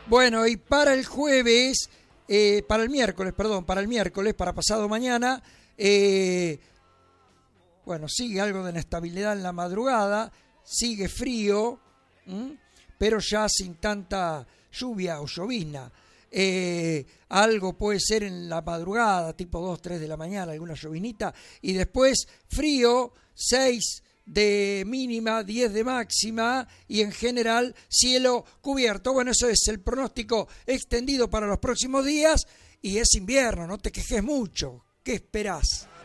Bueno, y para el jueves, para el miércoles, para pasado mañana, bueno, sigue algo de inestabilidad en la madrugada, sigue frío, pero ya sin tanta lluvia o llovizna. Algo puede ser en la madrugada, tipo 2, 3 de la mañana, alguna llovinita, y después frío, 6 de mínima, 10 de máxima, y en general cielo cubierto. Bueno, eso es el pronóstico extendido para los próximos días, y es invierno, no te quejes mucho. ¿Qué esperás?